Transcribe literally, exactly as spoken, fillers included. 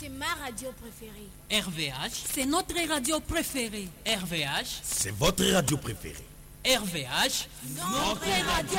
C'est ma radio préférée. R V H, c'est notre radio préférée. R V H, c'est votre radio préférée. R V H, notre radio